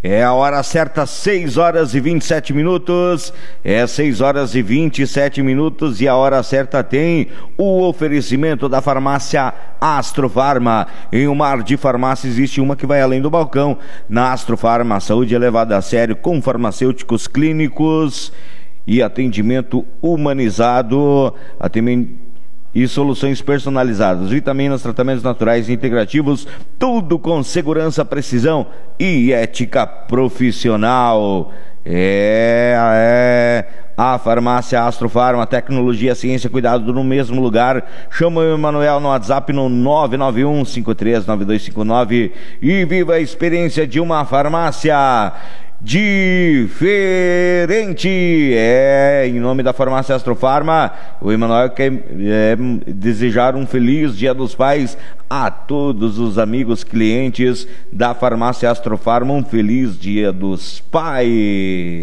É a hora certa, 6 horas e 27 minutos. É 6 horas e 27 minutos e a hora certa tem o oferecimento da farmácia Astrofarma. Em um mar de farmácia existe uma que vai além do balcão. Na Astrofarma, saúde elevada a sério com farmacêuticos clínicos e atendimento humanizado. E soluções personalizadas, vitaminas, tratamentos naturais e integrativos, tudo com segurança, precisão e ética profissional. A farmácia Astrofarma, tecnologia, ciência, cuidado no mesmo lugar. Chama o Emanuel no WhatsApp no 991-539259 e viva a experiência de uma farmácia diferente. Em nome da farmácia Astrofarma, o Emanuel quer desejar um feliz Dia dos Pais a todos os amigos clientes da farmácia Astrofarma. Um feliz Dia dos Pais.